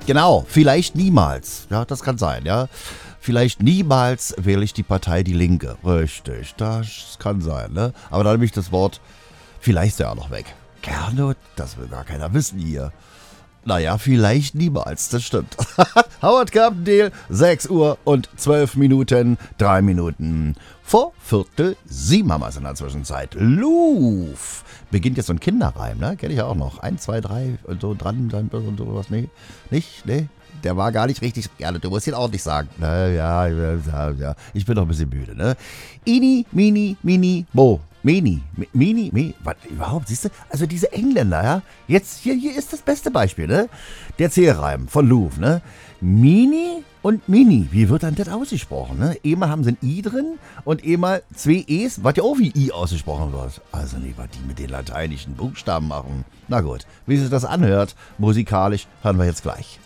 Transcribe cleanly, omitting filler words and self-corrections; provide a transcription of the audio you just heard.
Genau, vielleicht niemals. Ja, das kann sein, ja. Vielleicht niemals wähle ich die Partei Die Linke. Richtig, das kann sein, ne? Aber dann nehme ich das Wort vielleicht ist ja auch noch weg. Gernot, das will gar keiner wissen hier. Naja, vielleicht niemals, das stimmt. Howard Carpendale, 6 Uhr und 12 Minuten, 3 Minuten vor 6:45 haben wir es in der Zwischenzeit. Luf beginnt jetzt so ein Kinderreim, ne? Kenn ich ja auch noch. 1, 2, 3 und so dran und sowas. Nee, nicht? Nee? Der war gar nicht richtig. Ja, du musst ihn auch nicht sagen. Ja. Ich bin doch ein bisschen müde, ne? Ini, mini, mini, mo. Was überhaupt, siehst du? Also diese Engländer, ja? Jetzt, hier ist das beste Beispiel, ne? Der Zählreim von Louvre, ne? Mini und Mini, wie wird dann das ausgesprochen, ne? Einmal haben sie ein I drin und einmal 2 E's, was ja auch wie I ausgesprochen wird. Also nee, was die mit den lateinischen Buchstaben machen. Na gut, wie sich das anhört, musikalisch, hören wir jetzt gleich.